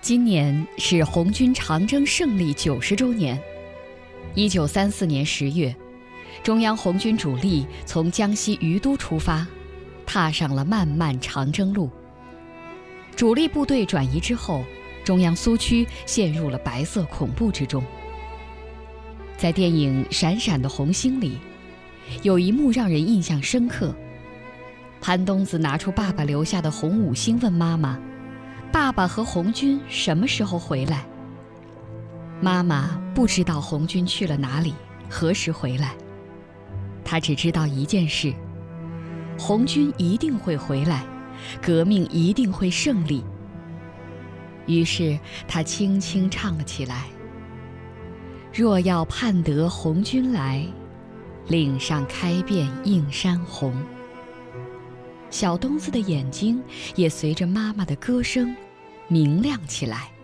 今年是红军长征胜利90周年。1934年10月，中央红军主力从江西于都出发，踏上了漫漫长征路。主力部队转移之后，中央苏区陷入了白色恐怖之中。在电影《闪闪的红星》里，有一幕让人印象深刻。潘冬子拿出爸爸留下的红五星，问妈妈：“爸爸和红军什么时候回来？”妈妈不知道红军去了哪里，何时回来。她只知道一件事：红军一定会回来，革命一定会胜利。于是她轻轻唱了起来：“若要盼得红军来，岭上开遍映山红。”小冬子的眼睛也随着妈妈的歌声明亮起来。